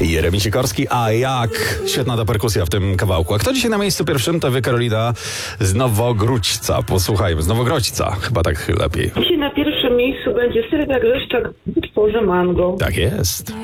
Jeremi Sikorski, a jak? Świetna ta perkusja w tym kawałku. A kto dzisiaj na miejscu pierwszym? To wy, Karolina z Nowogródźca. Posłuchajmy, z Nowogrodzca. Chyba tak lepiej. Dzisiaj na pierwszym miejscu będzie Sylwia Grzeszczak w utworze Mango. Tak jest.